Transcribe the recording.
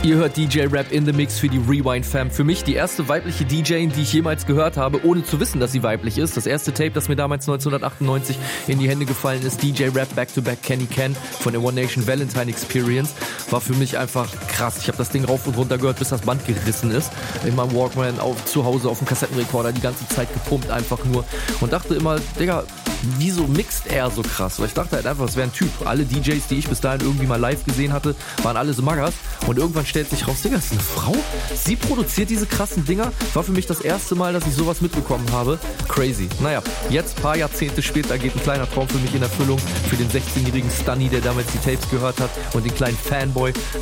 Ihr hört DJ Rap in the Mix für die Rewind Fam. Für mich die erste weibliche DJ, die ich jemals gehört habe, ohne zu wissen, dass sie weiblich ist. Das erste Tape, das mir damals 1998 in die Hände gefallen ist, DJ Rap Back to Back Kenny Ken von der One Nation Valentine Experience, war für mich einfach krass. Ich habe das Ding rauf und runter gehört, bis das Band gerissen ist. In meinem Walkman zu Hause auf dem Kassettenrekorder die ganze Zeit gepumpt einfach nur und dachte immer, Digga, wieso mixt er so krass? Weil ich dachte halt einfach, es wäre ein Typ. Alle DJs, die ich bis dahin irgendwie mal live gesehen hatte, waren alle so Maggers. Und irgendwann stellt sich raus, Digga, das ist eine Frau? Sie produziert diese krassen Dinger? War für mich das erste Mal, dass ich sowas mitbekommen habe. Crazy. Naja, jetzt, ein paar Jahrzehnte später, geht ein kleiner Traum für mich in Erfüllung. Für den 16-jährigen Stunny, der damals die Tapes gehört hat und den kleinen Fanboy.